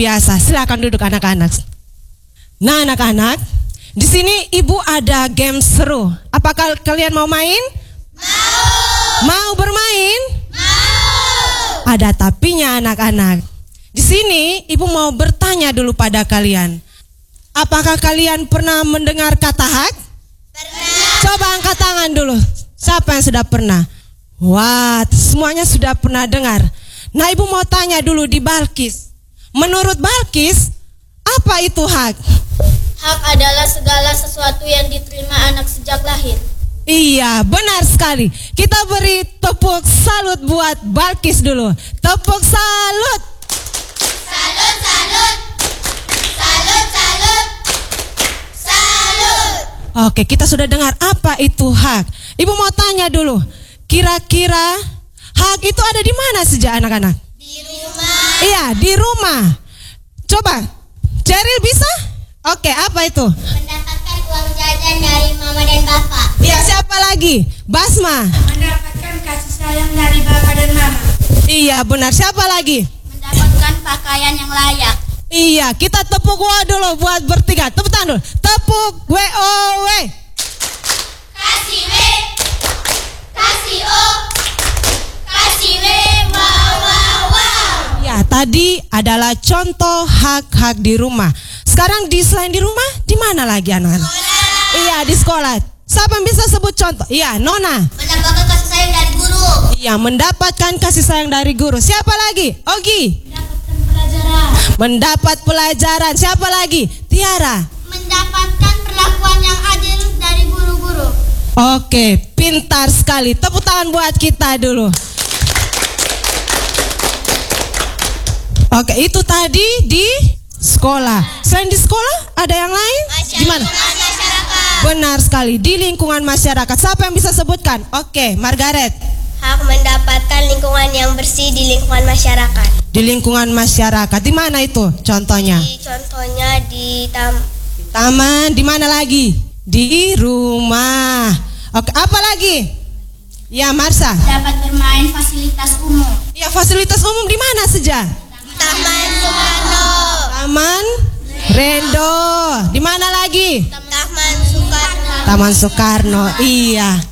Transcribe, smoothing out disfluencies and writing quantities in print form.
Biasa, silakan duduk anak-anak. Nah anak-anak, di sini ibu ada game seru. Apakah kalian mau main? Mau. Mau bermain? Mau. Ada tapinya anak-anak. Di sini ibu mau bertanya dulu pada kalian. Apakah kalian pernah mendengar kata hak? Pernah. Coba angkat tangan dulu. Siapa yang sudah pernah? Wah, semuanya sudah pernah dengar. Nah ibu mau tanya dulu di Balkis. Menurut Balkis, apa itu hak? Hak adalah segala sesuatu yang diterima anak sejak lahir. Iya, benar sekali. Kita beri tepuk salut buat Balkis dulu. Tepuk salut. Salut, salut. Salut, salut. Salut. Oke, kita sudah dengar apa itu hak. Ibu mau tanya dulu. Kira-kira hak itu ada di mana saja anak-anak? Di rumah. Iya, di rumah. Coba, Cheryl bisa? Oke, apa itu? Mendapatkan uang jajan dari mama dan bapak. Iya, siapa lagi? Basma. Mendapatkan kasih sayang dari bapak dan mama. Iya, benar. Siapa lagi? Mendapatkan pakaian yang layak. Iya, kita tepuk dulu buat bertiga. Tepuk tangan dulu. Tepuk WOW. Kasih W. Kasih O. Kasih W. Wow, wow, wow. Ya, tadi adalah contoh hak-hak di rumah. Sekarang selain di rumah, di mana lagi anak-anak? Iya, di sekolah. Siapa yang bisa sebut contoh? Iya, Nona. Mendapatkan kasih sayang dari guru. Iya, mendapatkan kasih sayang dari guru. Siapa lagi? Ogi. Mendapatkan pelajaran. Mendapat pelajaran. Siapa lagi? Tiara. Mendapatkan perlakuan yang adil dari guru-guru. Oke, pintar sekali. Tepuk tangan buat kita dulu. Oke, itu tadi di sekolah. Selain di sekolah, ada yang lain? Gimana? Masyarakat. Benar sekali, di lingkungan masyarakat. Siapa yang bisa sebutkan? Oke, Margaret. Hak mendapatkan lingkungan yang bersih di lingkungan masyarakat. Di lingkungan masyarakat. Di mana itu contohnya? Contohnya di Taman. Di mana lagi? Di rumah. Oke, apa lagi? Ya, Marsa. dapat bermain fasilitas umum. Ya, fasilitas umum di mana saja? Taman Soekarno. Taman Rendo. Di mana lagi? Taman Soekarno. Taman Soekarno. Iya.